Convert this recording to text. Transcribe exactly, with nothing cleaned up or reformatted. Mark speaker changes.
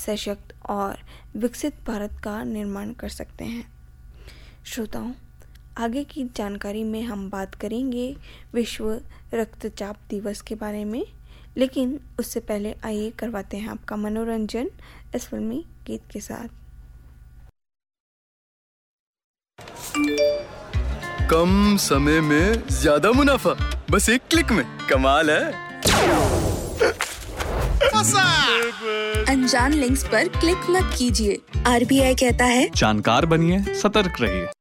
Speaker 1: सशक्त और विकसित भारत का निर्माण कर सकते हैं। श्रोताओं, आगे की जानकारी में हम बात करेंगे विश्व रक्तचाप दिवस के बारे में, लेकिन उससे पहले आइए करवाते हैं आपका मनोरंजन इस फिल्मी गीत के साथ।
Speaker 2: कम समय में ज्यादा मुनाफा, बस एक क्लिक में। कमाल है।
Speaker 3: अनजान लिंक्स पर क्लिक मत कीजिए। आर बी आई कहता है,
Speaker 4: जानकार बनिए, सतर्क रहिए।